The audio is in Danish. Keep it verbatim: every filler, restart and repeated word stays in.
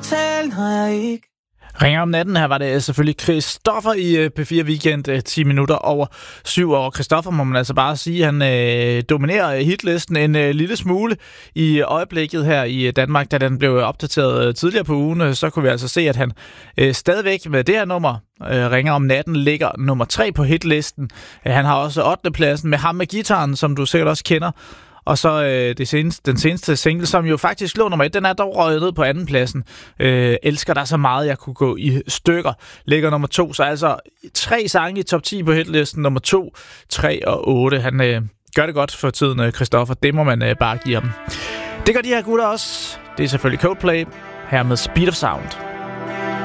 tale, når jeg ikke. Ringer om natten, her var det selvfølgelig Christoffer i P fire Weekend, ti minutter over syv år. Christoffer må man altså bare sige, han øh, dominerer hitlisten en øh, lille smule i øjeblikket her i Danmark. Da den blev opdateret øh, tidligere på ugen, så kunne vi altså se, at han øh, stadigvæk med det her nummer, øh, Ringer om natten, ligger nummer tre på hitlisten. Øh, han har også ottende pladsen med Ham med Gitaren, som du sikkert også kender. Og så øh, det seneste, den seneste single, som jo faktisk lå nummer et, den er dog røget ned på anden pladsen. Øh, Elsker dig så meget, jeg kunne gå i stykker. Ligger nummer to, så altså tre sange i top ti på hitlisten. Nummer to, tre og otte. Han øh, gør det godt for tiden, Christoffer. Det må man øh, bare give ham. Det gør de her gutter også. Det er selvfølgelig Coldplay her med Speed of Sound.